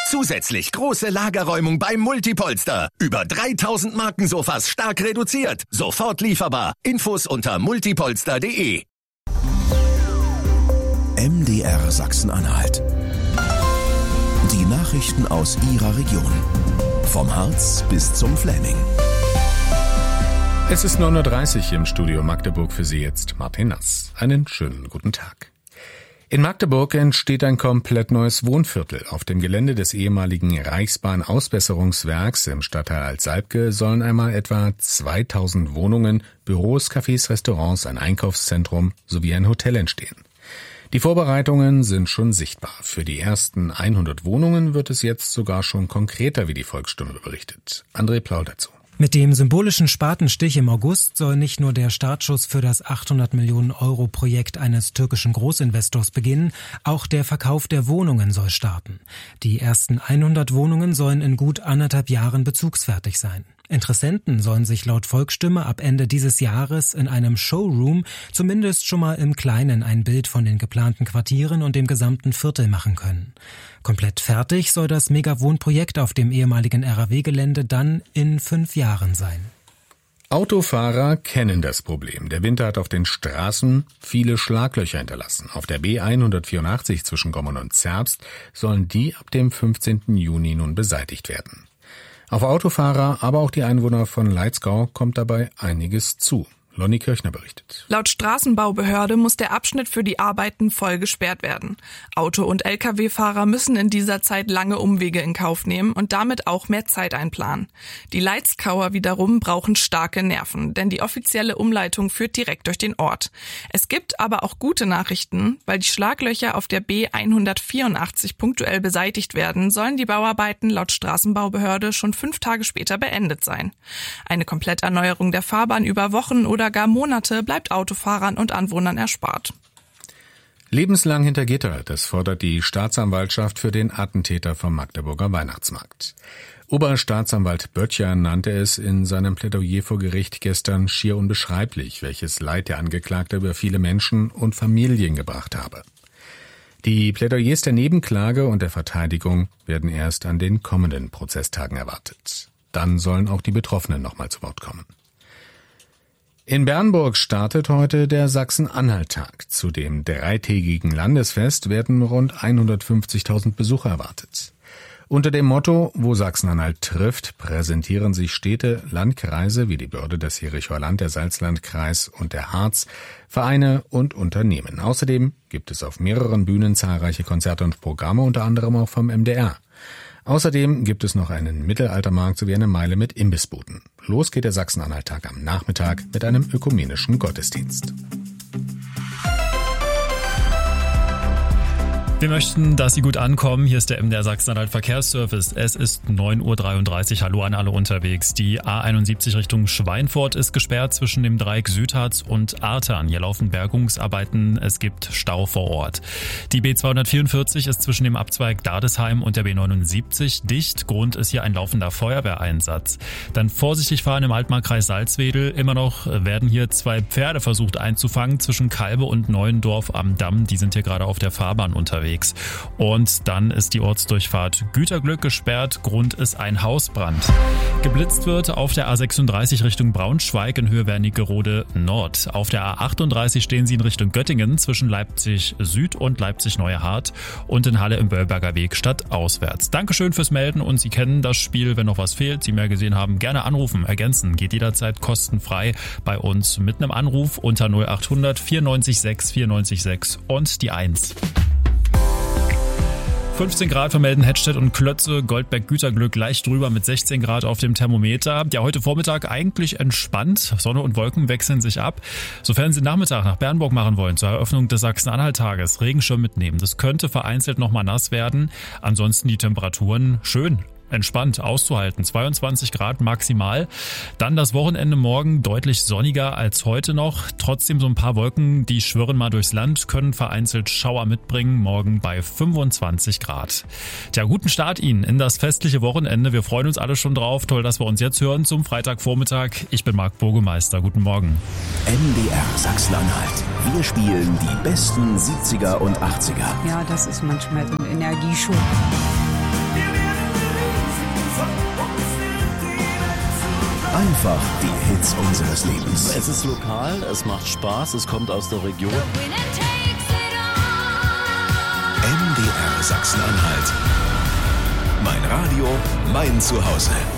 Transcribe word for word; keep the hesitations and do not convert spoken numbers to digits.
Zusätzlich große Lagerräumung bei Multipolster. Über dreitausend Markensofas stark reduziert. Sofort lieferbar. Infos unter multipolster punkt de. M D R Sachsen-Anhalt. Die Nachrichten aus Ihrer Region. Vom Harz bis zum Fläming. Es ist neun Uhr dreißig im Studio Magdeburg, für Sie jetzt Martin Nass. Einen schönen guten Tag. In Magdeburg entsteht ein komplett neues Wohnviertel. Auf dem Gelände des ehemaligen Reichsbahn-Ausbesserungswerks im Stadtteil Altsalbke sollen einmal etwa zweitausend Wohnungen, Büros, Cafés, Restaurants, ein Einkaufszentrum sowie ein Hotel entstehen. Die Vorbereitungen sind schon sichtbar. Für die ersten hundert Wohnungen wird es jetzt sogar schon konkreter, wie die Volksstunde berichtet. André Plaul dazu. Mit dem symbolischen Spatenstich im August soll nicht nur der Startschuss für das achthundert Millionen Euro Projekt eines türkischen Großinvestors beginnen, auch der Verkauf der Wohnungen soll starten. Die ersten hundert Wohnungen sollen in gut anderthalb Jahren bezugsfertig sein. Interessenten sollen sich laut Volksstimme ab Ende dieses Jahres in einem Showroom zumindest schon mal im Kleinen ein Bild von den geplanten Quartieren und dem gesamten Viertel machen können. Komplett fertig soll das Megawohnprojekt auf dem ehemaligen R A W-Gelände dann in fünf Jahren sein. Autofahrer kennen das Problem. Der Winter hat auf den Straßen viele Schlaglöcher hinterlassen. Auf der B hundertvierundachtzig zwischen Gommern und Zerbst sollen die ab dem fünfzehnten Juni nun beseitigt werden. Auf Autofahrer, aber auch die Einwohner von Leitzgau kommt dabei einiges zu. Lonnie Kirchner berichtet. Laut Straßenbaubehörde muss der Abschnitt für die Arbeiten voll gesperrt werden. Auto- und L K W-Fahrer müssen in dieser Zeit lange Umwege in Kauf nehmen und damit auch mehr Zeit einplanen. Die Leitzgauer wiederum brauchen starke Nerven, denn die offizielle Umleitung führt direkt durch den Ort. Es gibt aber auch gute Nachrichten, weil die Schlaglöcher auf der B hundertvierundachtzig punktuell beseitigt werden, sollen die Bauarbeiten laut Straßenbaubehörde schon fünf Tage später beendet sein. Eine Kompletterneuerung der Fahrbahn über Wochen oder gar Monate bleibt Autofahrern und Anwohnern erspart. Lebenslang hinter Gitter, das fordert die Staatsanwaltschaft für den Attentäter vom Magdeburger Weihnachtsmarkt. Oberstaatsanwalt Böttcher nannte es in seinem Plädoyer vor Gericht gestern schier unbeschreiblich, welches Leid der Angeklagte über viele Menschen und Familien gebracht habe. Die Plädoyers der Nebenklage und der Verteidigung werden erst an den kommenden Prozesstagen erwartet. Dann sollen auch die Betroffenen nochmal zu Wort kommen. In Bernburg startet heute der Sachsen-Anhalt-Tag. Zu dem dreitägigen Landesfest werden rund hundertfünfzigtausend Besucher erwartet. Unter dem Motto »Wo Sachsen-Anhalt trifft« präsentieren sich Städte, Landkreise wie die Börde, das Jerichoer Land, der Salzlandkreis und der Harz, Vereine und Unternehmen. Außerdem gibt es auf mehreren Bühnen zahlreiche Konzerte und Programme, unter anderem auch vom M D R. Außerdem gibt es noch einen Mittelaltermarkt sowie eine Meile mit Imbissbuden. Los geht der Sachsen-Anhalt-Tag am Nachmittag mit einem ökumenischen Gottesdienst. Wir möchten, dass Sie gut ankommen. Hier ist der M D R Sachsen-Anhalt Verkehrsservice. Es ist neun Uhr dreiunddreißig. Hallo an alle unterwegs. Die A einundsiebzig Richtung Schweinfurt ist gesperrt zwischen dem Dreieck Südharz und Artern. Hier laufen Bergungsarbeiten. Es gibt Stau vor Ort. Die B zweihundertvierundvierzig ist zwischen dem Abzweig Dardesheim und der B neunundsiebzig dicht. Grund ist hier ein laufender Feuerwehreinsatz. Dann vorsichtig fahren im Altmarkkreis Salzwedel. Immer noch werden hier zwei Pferde versucht einzufangen zwischen Kalbe und Neuendorf am Damm. Die sind hier gerade auf der Fahrbahn unterwegs. Und dann ist die Ortsdurchfahrt Güterglück gesperrt. Grund ist ein Hausbrand. Geblitzt wird auf der A sechsunddreißig Richtung Braunschweig in Höhe Wernigerode Nord. Auf der A achtunddreißig stehen Sie in Richtung Göttingen zwischen Leipzig Süd und Leipzig Neue Hart und in Halle im Böllberger Weg stadtauswärts. Dankeschön fürs Melden und Sie kennen das Spiel. Wenn noch was fehlt, Sie mehr gesehen haben, gerne anrufen, ergänzen. Geht jederzeit kostenfrei bei uns mit einem Anruf unter null achthundert vierundneunzig sechs vierundneunzig sechs und die eins. fünfzehn Grad vermelden Hettstedt und Klötze, Goldberg-Güterglück leicht drüber mit sechzehn Grad auf dem Thermometer. Ja, heute Vormittag eigentlich entspannt. Sonne und Wolken wechseln sich ab. Sofern Sie Nachmittag nach Bernburg machen wollen, zur Eröffnung des Sachsen-Anhalt-Tages, Regenschirm mitnehmen. Das könnte vereinzelt nochmal nass werden. Ansonsten die Temperaturen schön. Entspannt auszuhalten. zweiundzwanzig Grad maximal. Dann das Wochenende morgen deutlich sonniger als heute noch. Trotzdem so ein paar Wolken, die schwirren mal durchs Land, können vereinzelt Schauer mitbringen. Morgen bei fünfundzwanzig Grad. Tja, guten Start Ihnen in das festliche Wochenende. Wir freuen uns alle schon drauf. Toll, dass wir uns jetzt hören zum Freitagvormittag. Ich bin Marc Burgemeister. Guten Morgen. M D R Sachsen-Anhalt. Wir spielen die besten siebziger und achtziger. Ja, das ist manchmal so ein Energieschub. Einfach die Hits unseres Lebens. Es ist lokal, es macht Spaß, es kommt aus der Region. M D R Sachsen-Anhalt. Mein Radio, mein Zuhause.